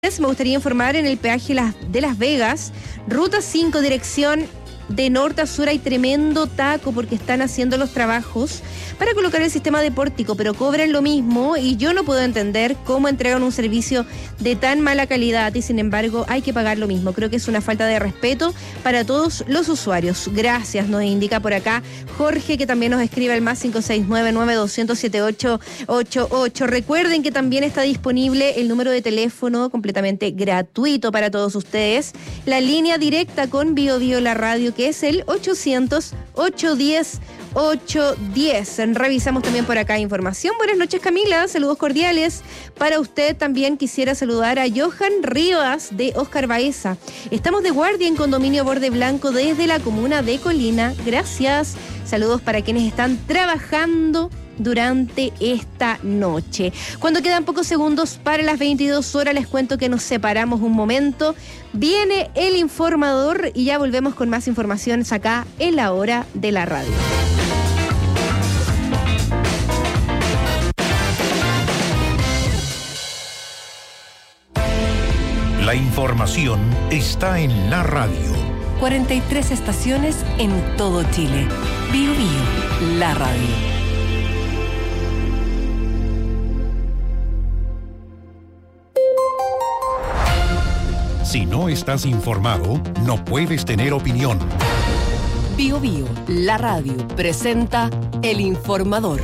Me gustaría informar en el peaje de Las Vegas, ruta 5, dirección de norte a sur, hay tremendo taco porque están haciendo los trabajos para colocar el sistema de pórtico, pero cobran lo mismo y yo no puedo entender cómo entregan un servicio de tan mala calidad y sin embargo hay que pagar lo mismo. Creo que es una falta de respeto para todos los usuarios. Gracias, nos indica por acá Jorge, que también nos escribe al más 569-9200-7888. Recuerden que también está disponible el número de teléfono completamente gratuito para todos ustedes, la línea directa con Bio Bio la radio, que es el 800-810-810. Revisamos también por acá información. Buenas noches, Camila, saludos cordiales para usted. También quisiera saludar a Johan Rivas de Oscar Baeza. Estamos de guardia en Condominio Borde Blanco desde la comuna de Colina. Gracias. Saludos para quienes están trabajando durante esta noche. Cuando quedan pocos segundos para las 22 horas, les cuento que nos separamos un momento. Viene el informador y ya volvemos con más informaciones acá en la hora de la radio. La información está en la radio. 43 estaciones en todo Chile. Bio Bio, la radio. Si no estás informado, no puedes tener opinión. Bio Bio, la radio, presenta El Informador.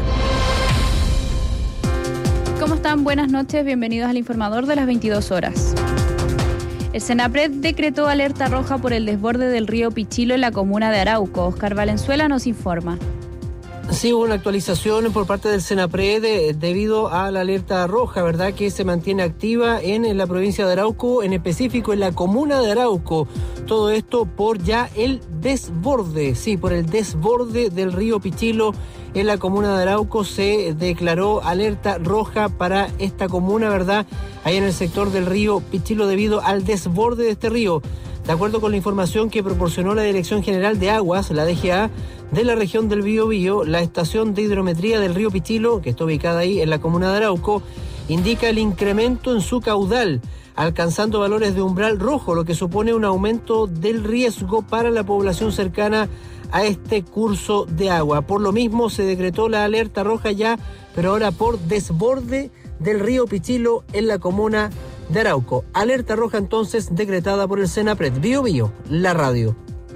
¿Cómo están? Buenas noches, bienvenidos al Informador de las 22 horas. El Senapred decretó alerta roja por el desborde del río Pichilo en la comuna de Arauco. Oscar Valenzuela nos informa. Sí, hubo una actualización por parte del Senapred debido a la alerta roja, ¿verdad?, que se mantiene activa en la provincia de Arauco, en específico en la comuna de Arauco. Todo esto por ya el desborde, sí, por el desborde del río Pichilo en la comuna de Arauco. Se declaró alerta roja para esta comuna, ¿verdad?, ahí en el sector del río Pichilo debido al desborde de este río. De acuerdo con la información que proporcionó la Dirección General de Aguas, la DGA, de la región del Biobío, la estación de hidrometría del río Pichilo, que está ubicada ahí en la comuna de Arauco, indica el incremento en su caudal, alcanzando valores de umbral rojo, lo que supone un aumento del riesgo para la población cercana a este curso de agua. Por lo mismo se decretó la alerta roja ya, pero ahora por desborde del río Pichilo en la comuna de Arauco. Alerta roja entonces decretada por el Senapred. Bio Bio, la radio.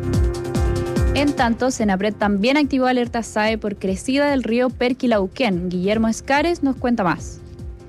En tanto, Senapred también activó alerta SAE por crecida del río Perquilauquén. Guillermo Escares nos cuenta más.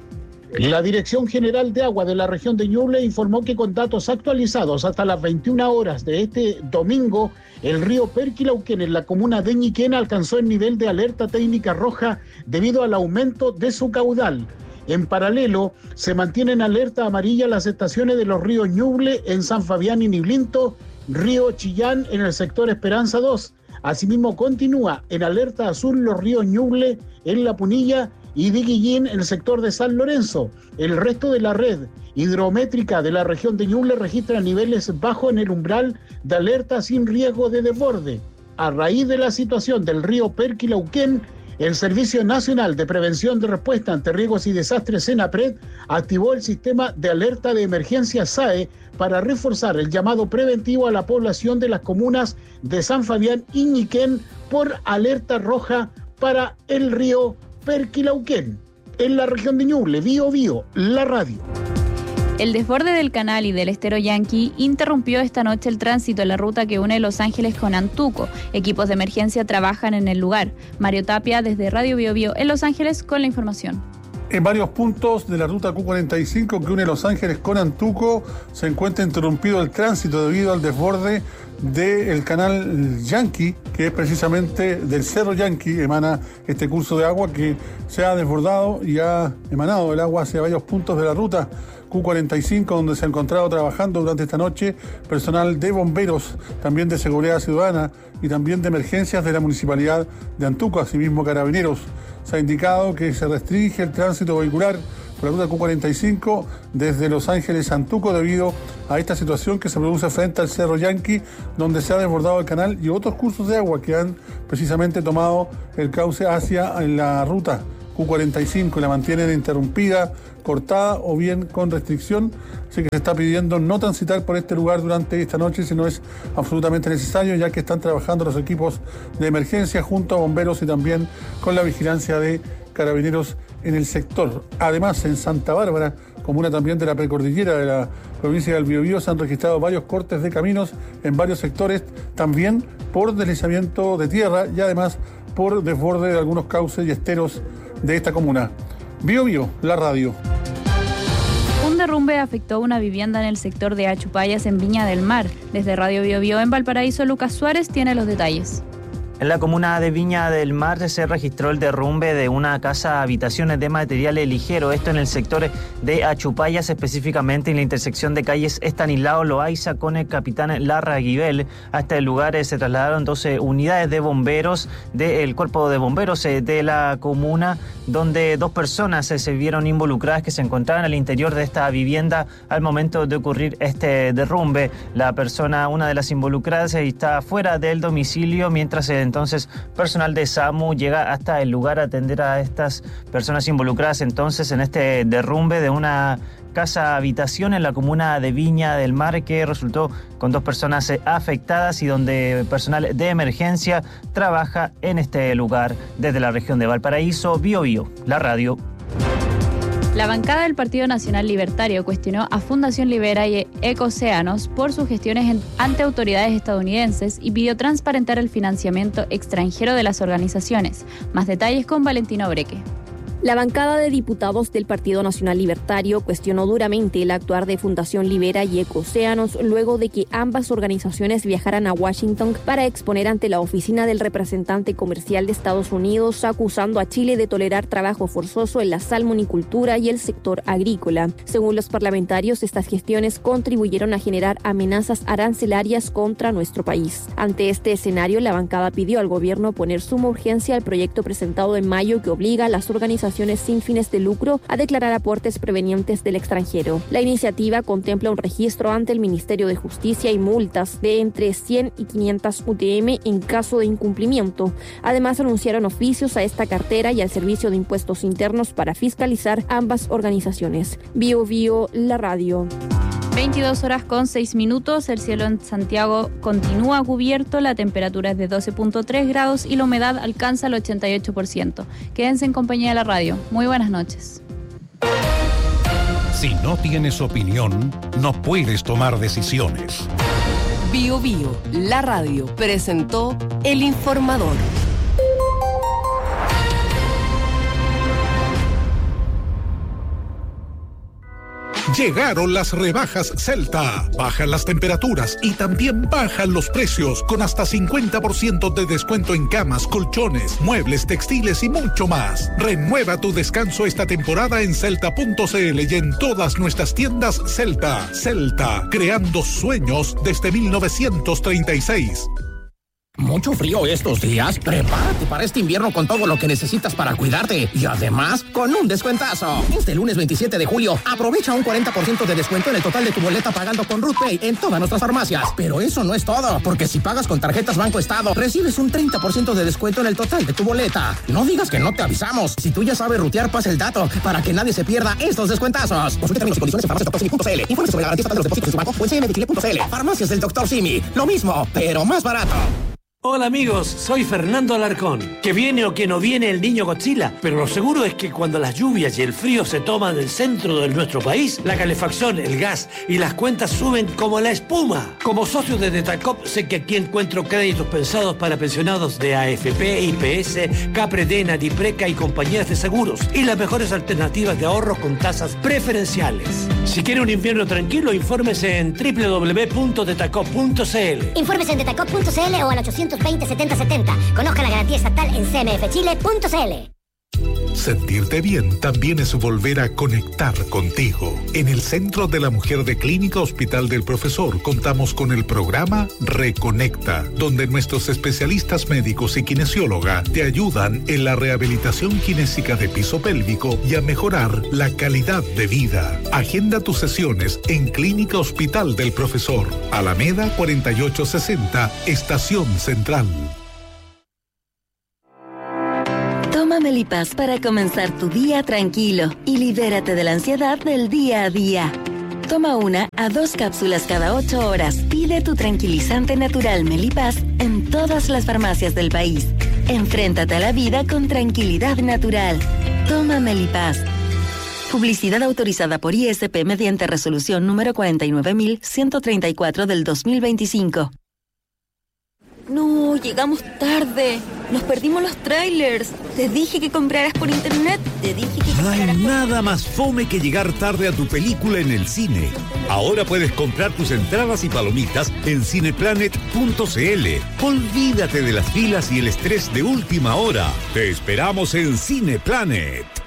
La Dirección General de Agua de la región de Ñuble informó que con datos actualizados hasta las 21 horas de este domingo, el río Perquilauquén en la comuna de Ñiquén alcanzó el nivel de alerta técnica roja debido al aumento de su caudal. En paralelo, se mantienen alerta amarilla las estaciones de los ríos Ñuble en San Fabián y Niblinto, río Chillán en el sector Esperanza 2. Asimismo, continúa en alerta azul los ríos Ñuble en La Punilla y Diguillín en el sector de San Lorenzo. El resto de la red hidrométrica de la región de Ñuble registra niveles bajos en el umbral de alerta sin riesgo de desborde. A raíz de la situación del río Perquilauquén, el Servicio Nacional de Prevención de Respuesta ante Riesgos y Desastres, Senapred, activó el sistema de alerta de emergencia SAE para reforzar el llamado preventivo a la población de las comunas de San Fabián y Ñiquén por alerta roja para el río Perquilauquén. En la región de Ñuble, Bio Bio, la radio. El desborde del canal y del estero Yanqui interrumpió esta noche el tránsito en la ruta que une Los Ángeles con Antuco. Equipos de emergencia trabajan en el lugar. Mario Tapia, desde Radio Bio Bio en Los Ángeles, con la información. En varios puntos de la ruta Q45 que une Los Ángeles con Antuco se encuentra interrumpido el tránsito debido al desborde del canal Yanqui, que es precisamente del Cerro Yanqui, emana este curso de agua que se ha desbordado y ha emanado el agua hacia varios puntos de la ruta Q45, donde se ha encontrado trabajando durante esta noche personal de bomberos, también de seguridad ciudadana y también de emergencias de la municipalidad de Antuco, asimismo carabineros. Se ha indicado que se restringe el tránsito vehicular por la ruta Q45 desde Los Ángeles a Antuco debido a esta situación que se produce frente al Cerro Yanqui, donde se ha desbordado el canal y otros cursos de agua que han precisamente tomado el cauce hacia la ruta Q45 y la mantienen interrumpida, cortada o bien con restricción. Así que se está pidiendo no transitar por este lugar durante esta noche si no es absolutamente necesario, ya que están trabajando los equipos de emergencia junto a bomberos y también con la vigilancia de carabineros en el sector. Además, en Santa Bárbara, comuna también de la precordillera de la provincia del Biobío, se han registrado varios cortes de caminos en varios sectores, también por deslizamiento de tierra y además por desborde de algunos cauces y esteros de esta comuna. Biobío, la radio. Un derrumbe afectó una vivienda en el sector de Achupayas en Viña del Mar. Desde Radio Biobío en Valparaíso, Lucas Suárez tiene los detalles. En la comuna de Viña del Mar se registró el derrumbe de una casa habitaciones de materiales ligeros, esto en el sector de Achupayas, específicamente en la intersección de calles Estanislao Loaiza con el capitán Larraguibel. Hasta el lugar se trasladaron 12 unidades de bomberos del cuerpo de bomberos de la comuna, donde 2 personas se vieron involucradas que se encontraban al interior de esta vivienda al momento de ocurrir este derrumbe. La persona, una de las involucradas, está fuera del domicilio, mientras entonces personal de SAMU llega hasta el lugar a atender a estas personas involucradas entonces en este derrumbe de una casa habitación en la comuna de Viña del Mar, que resultó con 2 personas afectadas y donde personal de emergencia trabaja en este lugar. Desde la región de Valparaíso, Biobío, la radio. La bancada del Partido Nacional Libertario cuestionó a Fundación Libera y Ecocéanos por sus gestiones ante autoridades estadounidenses y pidió transparentar el financiamiento extranjero de las organizaciones. Más detalles con Valentino Breque. La bancada de diputados del Partido Nacional Libertario cuestionó duramente el actuar de Fundación Libera y Ecocéanos luego de que ambas organizaciones viajaran a Washington para exponer ante la oficina del representante comercial de Estados Unidos, acusando a Chile de tolerar trabajo forzoso en la salmonicultura y el sector agrícola. Según los parlamentarios, estas gestiones contribuyeron a generar amenazas arancelarias contra nuestro país. Ante este escenario, la bancada pidió al gobierno poner suma urgencia al proyecto presentado en mayo que obliga a las organizaciones sin fines de lucro a declarar aportes provenientes del extranjero. La iniciativa contempla un registro ante el Ministerio de Justicia y multas de entre 100 y 500 UTM en caso de incumplimiento. Además, anunciaron oficios a esta cartera y al Servicio de Impuestos Internos para fiscalizar ambas organizaciones. Biobío, la radio. 22:06, el cielo en Santiago continúa cubierto, la temperatura es de 12.3 grados y la humedad alcanza el 88%. Quédense en compañía de la radio. Muy buenas noches. Si no tienes opinión, no puedes tomar decisiones. Biobío, la radio, presentó El Informador. Llegaron las rebajas Celta. Bajan las temperaturas y también bajan los precios con hasta 50% de descuento en camas, colchones, muebles, textiles y mucho más. Renueva tu descanso esta temporada en Celta.cl y en todas nuestras tiendas Celta. Celta, creando sueños desde 1936. Mucho frío estos días. Prepárate para este invierno con todo lo que necesitas para cuidarte. Y además, con un descuentazo. Este lunes 27 de julio, aprovecha un 40% de descuento en el total de tu boleta pagando con RootPay en todas nuestras farmacias. Pero eso no es todo, porque si pagas con tarjetas Banco Estado, recibes un 30% de descuento en el total de tu boleta. No digas que no te avisamos. Si tú ya sabes rutear, pasa el dato para que nadie se pierda estos descuentazos. Consulta términos y condiciones en farmaciasdoctorsimi.cl. Informe sobre la garantía estatal de los depósitos de su banco o en cmdchile.cl. Farmacias del Dr. Simi. Lo mismo, pero más barato. Hola amigos, soy Fernando Alarcón. Que viene o que no viene el niño Godzilla, pero lo seguro es que cuando las lluvias y el frío se toman el centro de nuestro país, la calefacción, el gas y las cuentas suben como la espuma. Como socio de Detacop, sé que aquí encuentro créditos pensados para pensionados de AFP, IPS, Capredena, Dipreca y compañías de seguros, y las mejores alternativas de ahorros con tasas preferenciales. Si quiere un invierno tranquilo, infórmese en www.detacop.cl. Infórmese en detacop.cl o al 820-7070. Conozca la garantía estatal en cmfchile.cl. Sentirte bien también es volver a conectar contigo. En el Centro de la Mujer de Clínica Hospital del Profesor contamos con el programa Reconecta, donde nuestros especialistas médicos y kinesióloga te ayudan en la rehabilitación kinésica de piso pélvico y a mejorar la calidad de vida. Agenda tus sesiones en Clínica Hospital del Profesor, Alameda 4860, Estación Central. Toma Melipaz para comenzar tu día tranquilo y libérate de la ansiedad del día a día. Toma 1 a 2 cápsulas cada 8 horas. Pide tu tranquilizante natural Melipaz en todas las farmacias del país. Enfréntate a la vida con tranquilidad natural. Toma Melipaz. Publicidad autorizada por ISP mediante resolución número 49.134 del 2025. No, llegamos tarde. Nos perdimos los trailers. Te dije que compraras por internet. No hay nada más fome que llegar tarde a tu película en el cine. Ahora puedes comprar tus entradas y palomitas en cineplanet.cl. Olvídate de las filas y el estrés de última hora. Te esperamos en Cineplanet.